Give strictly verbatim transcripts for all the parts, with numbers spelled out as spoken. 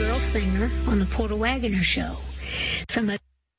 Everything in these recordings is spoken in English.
girl singer on the Porter Wagoner Show. Somebody.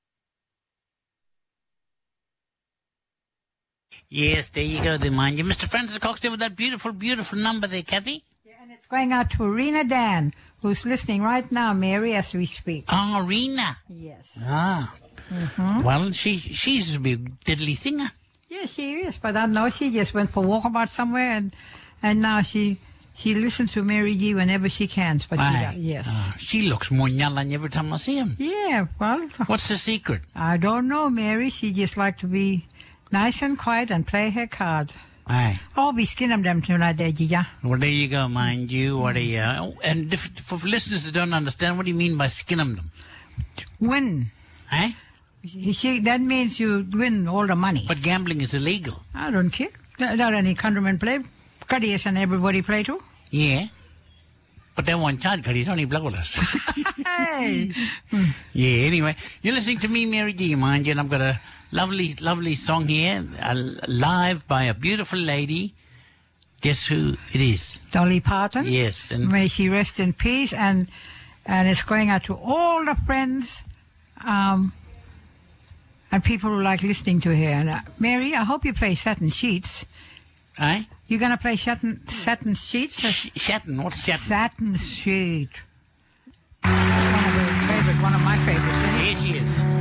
Yes, there you go, there, mind you. Mister Francis Cox with that beautiful, beautiful number there, Kathy. Yeah, and it's going out to Rena Dan, who's listening right now, Mary, as we speak. Oh, Rena. Yes. Ah. Mm-hmm. Well, she she's a big diddly singer. Yeah, she is, but I know she just went for a walkabout somewhere, and and now she she listens to Mary G whenever she can. But Aye. she, yes. Ah, she looks more nyalan every time I see him. Yeah, well. What's the secret? I don't know, Mary. She just like to be nice and quiet and play her card. Aye. I'll be skinning them tonight, there, Gigi. Well, there you go, mind you. What are you? Oh, and if, for listeners that don't understand, what do you mean by skinning them? Win. Eh? She, that means you win all the money. But gambling is illegal. I don't care. Not any countrymen play. Cuddies and everybody play too. Yeah. But they won't charge because he's only blood with us. Hey. Yeah, anyway. You're listening to me, Mary G, mind you, and I've got a lovely, lovely song here, uh, live by a beautiful lady. Guess who it is? Dolly Parton. Yes. And may she rest in peace. And and it's going out to all the friends um, and people who like listening to her. And, uh, Mary, I hope you play Satin Sheets. Eh? You're going to play Satin, satin Sheets? Sh- Shatton. What's Shatton? Satin Sheet. One of the favorite, one of my favorites. Here she is.